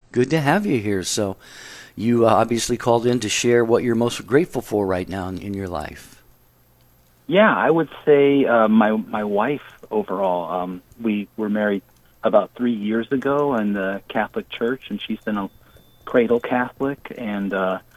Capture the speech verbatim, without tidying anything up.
Good to have you here. So, you uh, obviously called in to share what you're most grateful for right now in, in your life. Yeah, I would say uh, my my wife overall. Um, we were married about three years ago in the Catholic Church, and she's been a cradle Catholic, and uh,